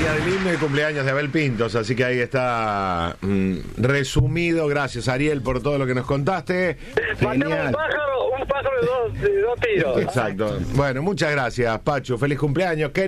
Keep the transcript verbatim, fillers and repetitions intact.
día del himno y cumpleaños de Abel Pintos, así que ahí está mm, resumido. Gracias, Ariel, por todo lo que nos contaste. Matemos Genial. un pájaro, un pájaro de dos, de dos tiros. Exacto. Bueno, muchas gracias, Pachu. Feliz cumpleaños.